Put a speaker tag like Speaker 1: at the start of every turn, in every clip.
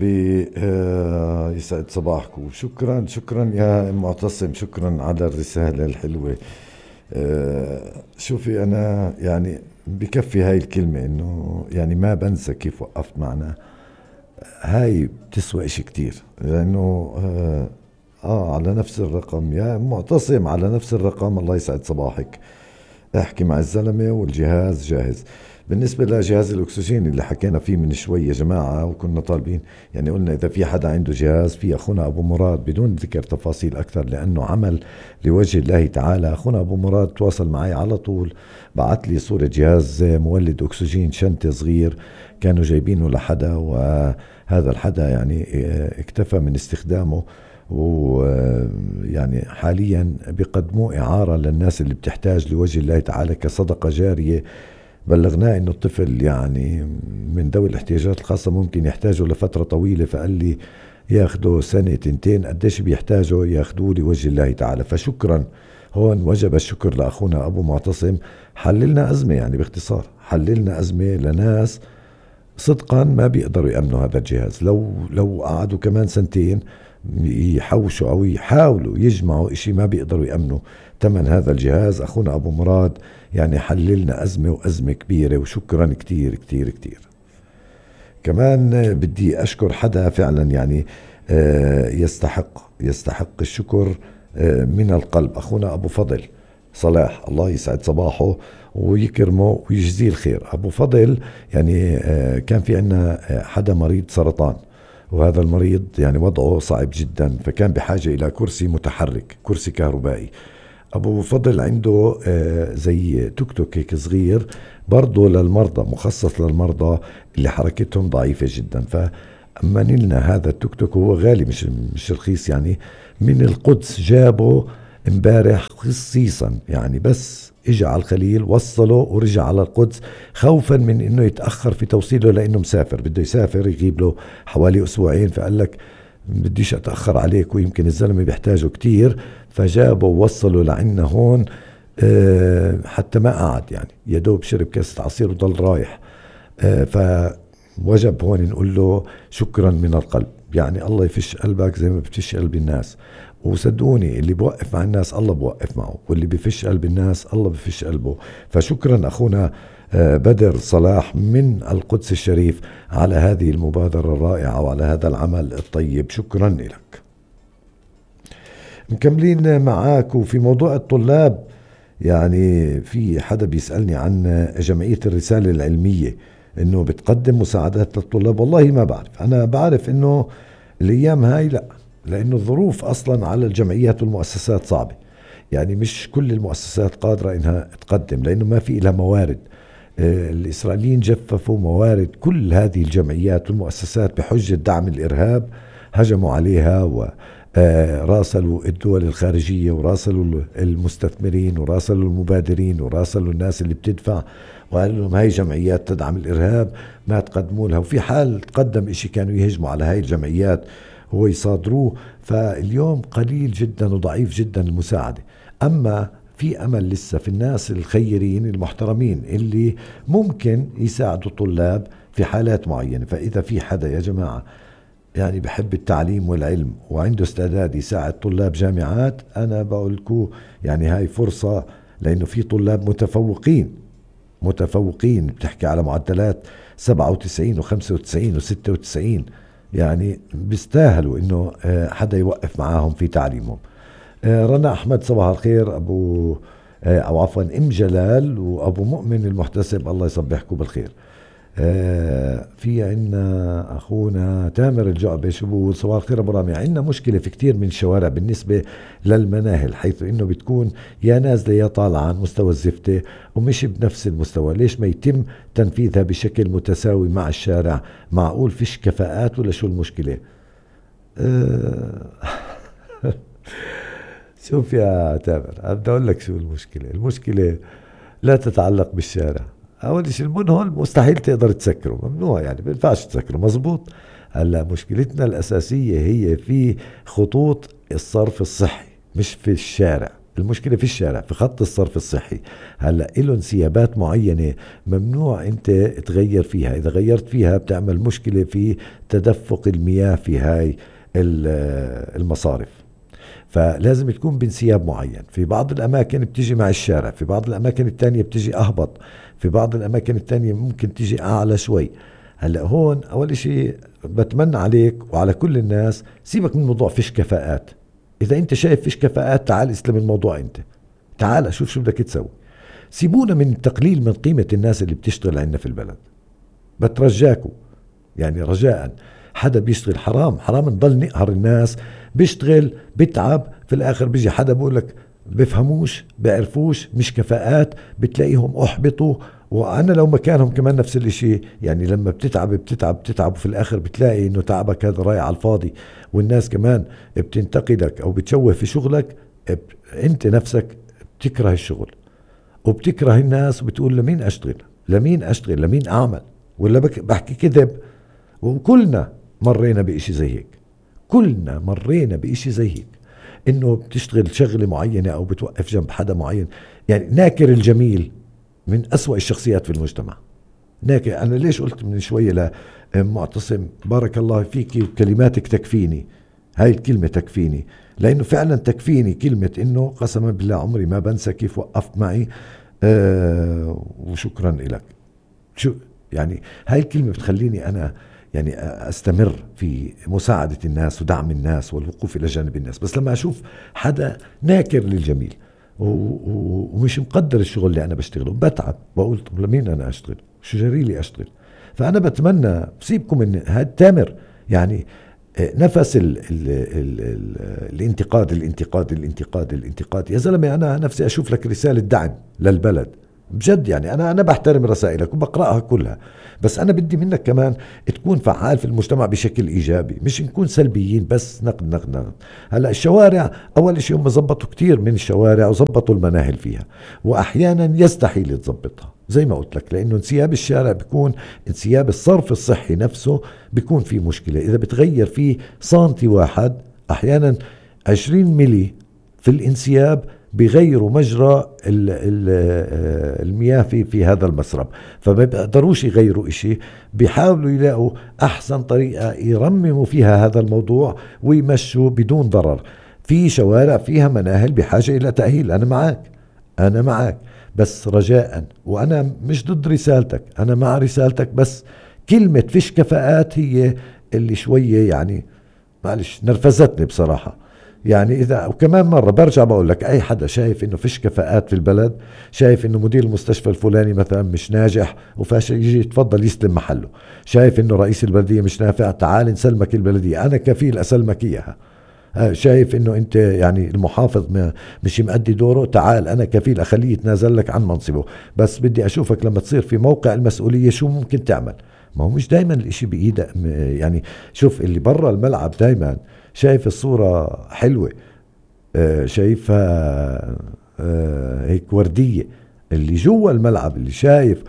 Speaker 1: قلبي، يسعد صباحكم. شكرا شكرا يا معتصم، شكرا على الرسالة الحلوة. شوفي أنا يعني بكفي هاي الكلمة إنه يعني ما بنسى كيف وقفت معنا. هاي بتسوى إشي كتير لأنه على نفس الرقم يا معتصم، على نفس الرقم. الله يسعد صباحك. احكي مع الزلمة والجهاز جاهز. بالنسبة لجهاز الأكسجين اللي حكينا فيه من شوي يا جماعة، وكنا طالبين يعني قلنا إذا في حدا عنده جهاز، في أخونا أبو مراد بدون ذكر تفاصيل أكثر لأنه عمل لوجه الله تعالى. أخونا أبو مراد تواصل معي على طول، بعت لي صورة جهاز مولد أكسجين شنطة صغير كانوا جايبينه لحدا، وهذا الحدا يعني اكتفى من استخدامه، ويعني حاليا بيقدموه إعارة للناس اللي بتحتاج لوجه الله تعالى كصدقة جارية. بلغناه انه الطفل يعني من ذوي الاحتياجات الخاصة ممكن يحتاجه لفترة طويلة، فقال لي ياخده سنة تنتين، قديش بيحتاجه ياخدوه لوجه الله تعالى. فشكرا، هون وجب الشكر لأخونا أبو معتصم. حللنا أزمة، يعني باختصار حللنا أزمة لناس صدقا ما بيقدروا يأمنوا هذا الجهاز. لو قعدوا كمان سنتين يحوشوا أو يحاولوا يجمعوا إشي ما بيقدروا يأمنوا ثمن هذا الجهاز. أخونا أبو مراد يعني حللنا أزمة، وأزمة كبيرة، وشكرا كتير كتير كتير. كمان بدي أشكر حدا فعلا يعني يستحق الشكر من القلب. أخونا أبو فضل صلاح، الله يسعد صباحه ويكرمه ويجزيه الخير. أبو فضل يعني كان في عنا حدا مريض سرطان، وهذا المريض يعني وضعه صعب جدا، فكان بحاجة إلى كرسي متحرك، كرسي كهربائي. أبو فضل عنده زي توك توك هيك صغير برضه للمرضى، مخصص للمرضى اللي حركتهم ضعيفة جدا. فأمن لنا هذا التوك توك، هو غالي مش رخيص يعني، من القدس جابه امبارح خصيصا يعني، بس اجى على الخليل وصله ورجع على القدس، خوفا من انه يتأخر في توصيله لانه مسافر، بده يسافر يغيب له حوالي اسبوعين. فقال لك بديش اتأخر عليك، ويمكن الزلمة بيحتاجه كتير، فجابه ووصله لعنا هون. حتى ما قعد يعني، يدوب شرب كاسة عصير وضل رايح. فوجب هون نقول له شكرا من القلب. يعني الله يفش قلبك زي ما بتفش قلب الناس، وصدقوني اللي بوقف مع الناس الله بوقف معه، واللي بفش قلب الناس الله بفش قلبه. فشكرا أخونا بدر صلاح من القدس الشريف على هذه المبادرة الرائعة وعلى هذا العمل الطيب. شكرا لك. مكملين معاك. وفي موضوع الطلاب، يعني في حدا بيسألني عن جمعية الرسالة العلمية انه بتقدم مساعدات للطلاب. والله ما بعرف، انا بعرف انه الايام هاي لا، لانه الظروف اصلا على الجمعيات والمؤسسات صعبة. يعني مش كل المؤسسات قادرة انها تقدم لانه ما في لها موارد. الإسرائيليين جففوا موارد كل هذه الجمعيات والمؤسسات بحجة دعم الإرهاب، هجموا عليها وراسلوا الدول الخارجية، وراسلوا المستثمرين، وراسلوا المبادرين، وراسلوا الناس اللي بتدفع، وقالوا لهم هاي جمعيات تدعم الإرهاب ما تقدموا لها. وفي حال تقدم إشي كانوا يهجموا على هاي الجمعيات هو يصادروه. فاليوم قليل جدا وضعيف جدا المساعدة. أما في أمل لسه في الناس الخيرين المحترمين اللي ممكن يساعدوا الطلاب في حالات معينة. فإذا في حدا يا جماعة يعني بحب التعليم والعلم وعنده استعداد يساعد طلاب جامعات، أنا بقولكو يعني هاي فرصة، لأنه في طلاب متفوقين بتحكي على معدلات 97 و95 و96، يعني بيستاهلوا إنه حدا يوقف معاهم في تعليمهم. رنا أحمد صباح الخير. أبو أو عفوا أم جلال وأبو مؤمن المحتسب، الله يصبحكم بالخير. في عنا أخونا تامر الجعبي شو بقول؟ صباح الخير أبو رامي. عنا مشكلة في كتير من الشوارع بالنسبة للمناهل، حيث إنه بتكون يا نازلة يا طالعة عن مستوى الزفتة ومش بنفس المستوى. ليش ما يتم تنفيذها بشكل متساوي مع الشارع؟ معقول فيش كفاءات ولا شو المشكلة؟ شوف يا تامر، بدي أقول لك شو المشكلة. المشكلة لا تتعلق بالشارع. أول شيء المنهل مستحيل تقدر تسكره، ممنوع يعني، ما ينفعش تسكره، مزبوط. هلا مشكلتنا الأساسية هي في خطوط الصرف الصحي، مش في الشارع. المشكلة في الشارع، في خط الصرف الصحي. هلأ إله انسيابات معينة ممنوع أنت تغير فيها، إذا غيرت فيها بتعمل مشكلة في تدفق المياه في هاي المصارف. فلازم تكون بانسياب معين. في بعض الأماكن بتيجي مع الشارع، في بعض الأماكن التانية بتيجي أهبط، في بعض الأماكن التانية ممكن تيجي أعلى شوي. هلأ هون أول شيء بتمنى عليك وعلى كل الناس، سيبك من موضوع فيش كفاءات. إذا أنت شايف فيش كفاءات تعال اسلم الموضوع أنت، تعال شوف شو بدك تسوي. سيبونا من التقليل من قيمة الناس اللي بتشتغل عندنا في البلد، بترجاكوا يعني رجاء. حدا بيشتغل حرام، حرام نضل نقهر الناس. بيشتغل بيتعب، في الآخر بيجي حدا بقول لك بفهموش بيعرفوش مش كفاءات، بتلاقيهم أحبطوا. وأنا لو مكانهم كمان نفس الاشي، يعني لما بتتعب وفي الآخر بتلاقي إنه تعبك هذا رايح على الفاضي، والناس كمان بتنتقدك أو بتشوه في شغلك، أنت نفسك بتكره الشغل وبتكره الناس وبتقول لمين أشتغل، لمين أعمل، ولا بحكي كذب. وكلنا مرينا بإشي زي هيك، كلنا مرينا بإشي زي هيك، إنه بتشتغل شغلة معينة أو بتوقف جنب حدا معين. يعني ناكر الجميل من أسوأ الشخصيات في المجتمع. ناكر. أنا ليش قلت من شوية لمعتصم بارك الله فيك وكلماتك تكفيني، هاي الكلمة تكفيني، لأنه فعلا تكفيني كلمة إنه قسما بالله عمري ما بنسى كيف وقفت معي. وشكرا لك. شو يعني هاي الكلمة بتخليني أنا يعني أستمر في مساعدة الناس ودعم الناس والوقوف إلى جانب الناس. بس لما أشوف حدا ناكر للجميل ومش مقدر الشغل اللي أنا بشتغله، بتعب، بقول طب لمين أنا أشتغل، شو جري لي أشتغل. فأنا بتمنى بسيبكم من هاد تامر، يعني نفس الانتقاد يا زلمة. أنا نفسي أشوف لك رسالة دعم للبلد بجد. يعني أنا بحترم رسائلك وبقرأها كلها، بس أنا بدي منك كمان تكون فعال في المجتمع بشكل إيجابي، مش نكون سلبيين بس نقد. هلأ الشوارع أول شيء هم زبطوا كتير من الشوارع وزبطوا المناهل فيها، وأحيانا يستحيل يتزبطها زي ما قلت لك، لأنه انسياب الشارع بيكون انسياب الصرف الصحي نفسه بيكون فيه مشكلة. إذا بتغير فيه سنتي واحد، أحيانا 20 ملي في الانسياب بيغيروا مجرى المياه في هذا المسرب. فما بيقدروش يغيروا إشي، بيحاولوا يلاقوا أحسن طريقة يرمموا فيها هذا الموضوع ويمشوا بدون ضرر. في شوارع فيها مناهل بحاجة إلى تأهيل، أنا معك بس رجاء، وأنا مش ضد رسالتك، أنا مع رسالتك، بس كلمة فيش كفاءات هي اللي شوية يعني معلش نرفزتني بصراحة. يعني إذا وكمان مرة برجع بقول لك، أي حدا شايف إنه فيش كفاءات في البلد، شايف إنه مدير المستشفى الفلاني مثلا مش ناجح وفاشل، يجي يتفضل يستلم محله. شايف إنه رئيس البلدية مش نافع، تعال نسلمك البلدية، أنا كفيل أسلمك إياها. شايف إنه أنت يعني المحافظ مش مؤدي دوره، تعال أنا كفيل أخليه يتنازل لك عن منصبه، بس بدي أشوفك لما تصير في موقع المسؤولية شو ممكن تعمل. ما هو مش دايما الاشي بإيدك، يعني شوف اللي برا الملعب دايما شايف الصورة حلوة، شايفها هيك وردية. اللي جوا الملعب اللي شايف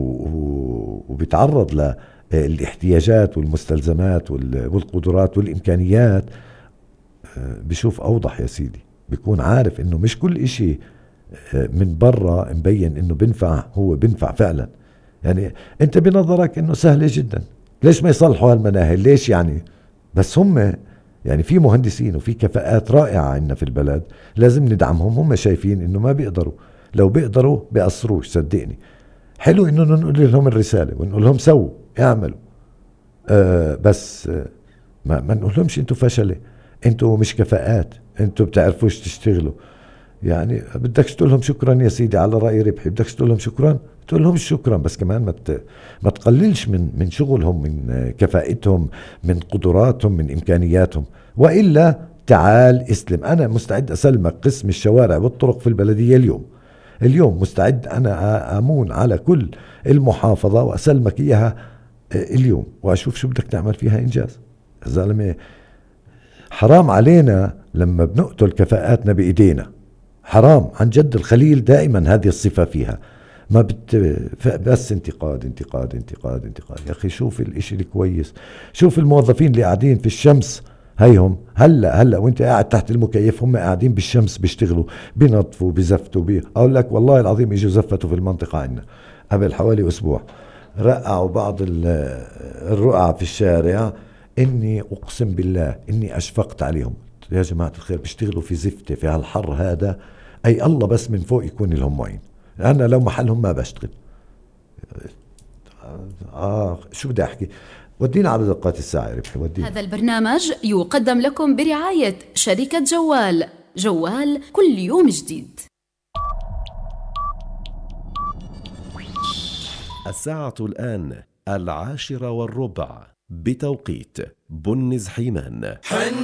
Speaker 1: وبيتعرض للاحتياجات والمستلزمات والقدرات والإمكانيات بيشوف أوضح يا سيدي، بيكون عارف إنه مش كل إشي من برا مبين إنه بنفع، هو بنفع فعلا. يعني أنت بنظرك إنه سهلة جدا، ليش ما يصلحوا هالمناهل، ليش يعني؟ بس هم يعني في مهندسين وفي كفاءات رائعة عندنا في البلد، لازم ندعمهم. هم شايفين إنه ما بيقدروا، لو بيقدروا بيقصروش صدقني. حلو إنه نقول لهم الرسالة ونقول لهم سووا اعملوا، بس ما نقول لهمش انتوا فشلة، انتوا مش كفاءات، انتوا بتعرفوش تشتغلوا. يعني بدكش تقول لهم شكرا يا سيدي على رأي ربحي، بدكش تقول لهم شكرا، تقول لهم شكرا، بس كمان ما تقللش من شغلهم، من كفاءتهم، من قدراتهم، من إمكانياتهم. وإلا تعال اسلم، أنا مستعد أسلمك قسم الشوارع والطرق في البلدية اليوم مستعد أنا أمون على كل المحافظة وأسلمك إياها اليوم، وأشوف شو بدك تعمل فيها إنجاز. زلمة حرام علينا لما بنقتل كفاءاتنا بإيدينا، حرام عن جد. الخليل دائما هذه الصفة فيها، ما بس انتقاد انتقاد انتقاد انتقاد. يا أخي شوف الإشي الكويس، شوف الموظفين اللي قاعدين في الشمس هيهم هلا وانت قاعد تحت المكيف، هم قاعدين بالشمس بيشتغلوا بينظفوا بزفتوا اقول لك والله العظيم اجوا زفتوا في المنطقة عندنا قبل حوالي اسبوع، رقعوا بعض الرقع في الشارع. اني اقسم بالله اني اشفقت عليهم، يا جماعة الخير بيشتغلوا في زفتة في هالحر هذا، اي الله بس من فوق يكون لهم معين، انا لو محلهم ما بشتغل. شو بدي احكي، ودينا على دقات الساعة يا ربحي ودينا.
Speaker 2: هذا البرنامج يقدم لكم برعاية شركة جوال كل يوم جديد.
Speaker 3: الساعة الآن 10:15 بتوقيت بنز حيمان.